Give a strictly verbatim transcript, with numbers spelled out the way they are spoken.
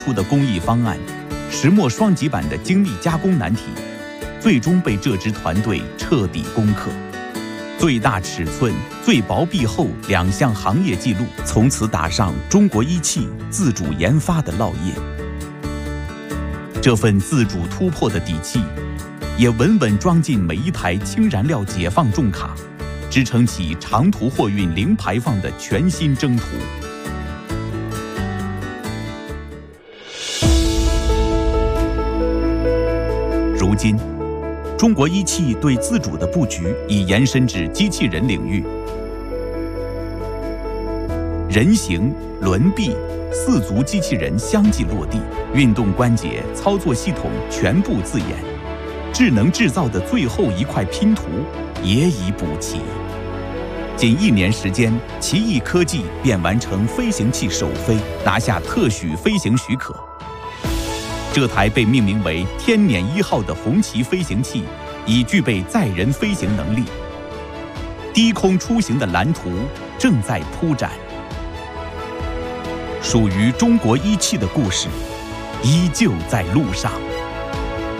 出的工艺方案，石墨双极板的精密加工难题，最终被这支团队彻底攻克。最大尺寸、最薄壁厚两项行业纪录，从此打上中国一汽自主研发的烙印。这份自主突破的底气，也稳稳装进每一台氢燃料解放重卡，支撑起长途货运零排放的全新征途。如今，中国一汽对自主的布局已延伸至机器人领域，人形、轮臂、四足机器人相继落地，运动关节、操作系统全部自研，智能制造的最后一块拼图也已补齐。仅一年时间，奇异科技便完成飞行器首飞，拿下特许飞行许可。这台被命名为“天辇一号”的红旗飞行器已具备载人飞行能力，低空出行的蓝图正在铺展。属于中国一汽的故事依旧在路上。